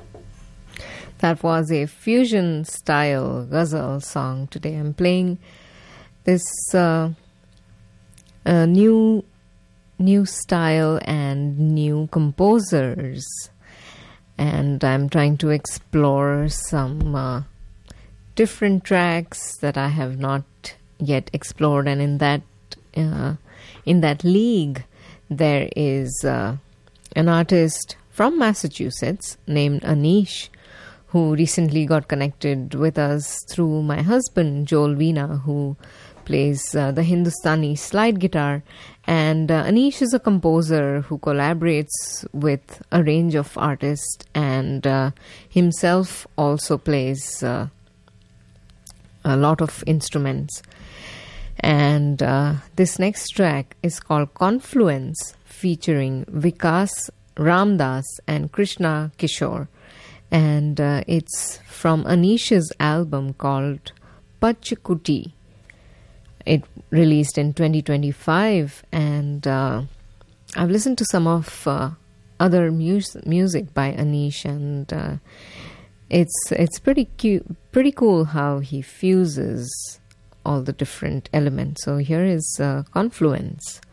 That was a fusion style ghazal song. Today I'm playing this new style and new composers, and I'm trying to explore some different tracks that I have not yet explored. And in that league, there is an artist from Massachusetts named Anish, who recently got connected with us through my husband, Joel Veena, who plays the Hindustani slide guitar. And Anish is a composer who collaborates with a range of artists, and himself also plays a lot of instruments. And this next track is called Confluence, featuring Vikas Ramdas and Krishna Kishore. And it's from Anish's album called Pachkuti. It released in 2025, and I've listened to some of other music by Anish, and it's pretty pretty cool how he fuses all the different elements. So here is Confluence.